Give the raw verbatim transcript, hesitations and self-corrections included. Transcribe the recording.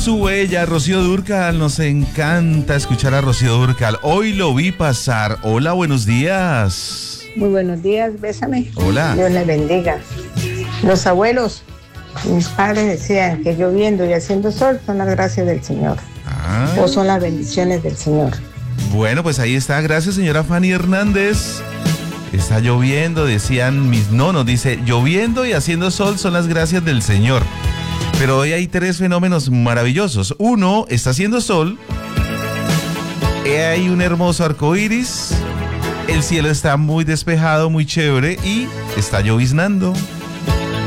su bella Rocío Dúrcal. Nos encanta escuchar a Rocío Dúrcal. Hoy lo vi pasar. Hola, buenos días. Muy buenos días, bésame. Hola. Dios les bendiga. Los abuelos, mis padres decían que lloviendo y haciendo sol son las gracias del Señor. Ah. O son las bendiciones del Señor. Bueno, pues ahí está. Gracias, señora Fanny Hernández. Está lloviendo, decían mis nonos. Dice, lloviendo y haciendo sol son las gracias del Señor. Pero hoy hay tres fenómenos maravillosos. Uno, está haciendo sol. Hay un hermoso arco iris. El cielo está muy despejado, muy chévere. Y está lloviznando.